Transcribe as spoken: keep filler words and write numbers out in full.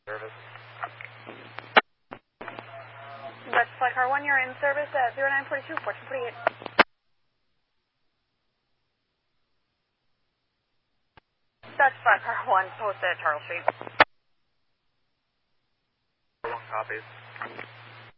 Service. Dutch Flight Car one, you're in service at zero nine four two, fourteen forty-eight. Dutch Flight Car one, posted at Charles Street. One copies.